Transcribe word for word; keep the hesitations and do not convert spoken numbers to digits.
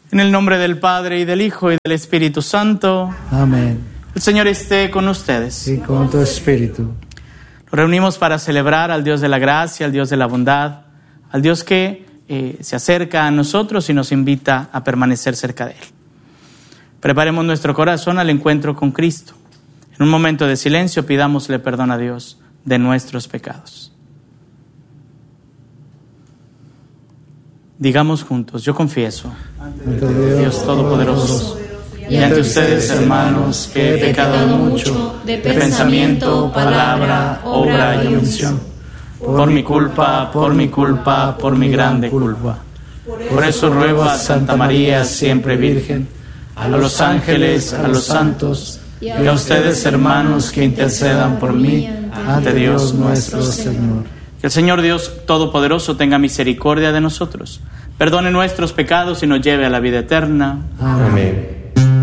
En el nombre del Padre, y del Hijo, y del Espíritu Santo. Amén. El Señor esté con ustedes. Y con tu espíritu. Nos reunimos para celebrar al Dios de la gracia, al Dios de la bondad, al Dios que eh, se acerca a nosotros y nos invita a permanecer cerca de Él. Preparemos nuestro corazón al encuentro con Cristo. En un momento de silencio pidámosle perdón a Dios de nuestros pecados. Digamos juntos, yo confieso Ante Dios, Dios Todopoderoso, y ante ustedes, hermanos, que he pecado mucho de pensamiento, palabra, obra y omisión. Por mi culpa, por mi culpa, por mi grande culpa. Por eso ruego a Santa María, siempre Virgen, a los ángeles, a los santos, y a ustedes, hermanos, que intercedan por mí ante Dios nuestro Señor. Que el Señor Dios Todopoderoso tenga misericordia de nosotros, perdone nuestros pecados y nos lleve a la vida eterna. Amén.